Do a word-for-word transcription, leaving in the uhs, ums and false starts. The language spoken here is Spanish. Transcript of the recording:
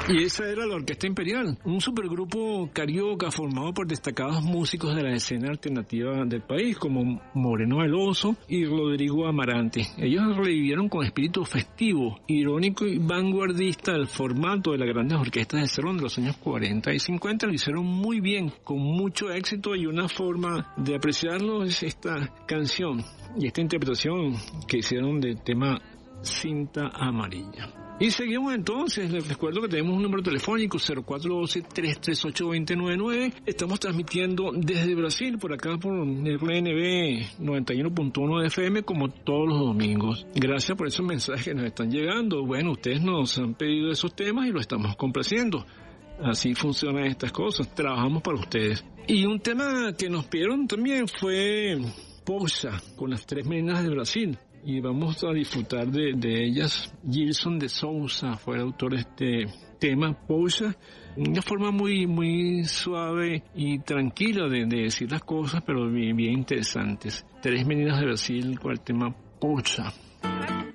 Y esa era la Orquesta Imperial, un supergrupo carioca formado por destacados músicos de la escena alternativa del país, como Moreno Veloso y Rodrigo Amarante. Ellos revivieron con espíritu festivo, irónico y vanguardista el formato de las grandes orquestas de salón de los años cuarenta y cincuenta. Lo hicieron muy bien, con mucho éxito, y una forma de apreciarlo es esta canción y esta interpretación que hicieron del tema Cinta Amarilla. Y seguimos entonces. Les recuerdo que tenemos un número telefónico cero cuatro uno dos, tres tres ocho, dos cero nueve nueve. Estamos transmitiendo desde Brasil, por acá por R N B noventa y uno punto uno F M, como todos los domingos. Gracias por esos mensajes que nos están llegando. Bueno, ustedes nos han pedido esos temas y lo estamos complaciendo. Así funcionan estas cosas. Trabajamos para ustedes. Y un tema que nos pidieron también fue Pousa, con las tres meninas de Brasil. Y vamos a disfrutar de, de ellas. Gilson de Souza fue el autor de este tema, Pousa. Una forma muy muy suave y tranquila de, de decir las cosas, pero bien, bien interesantes. Tres meninas de Brasil con el tema Pousa.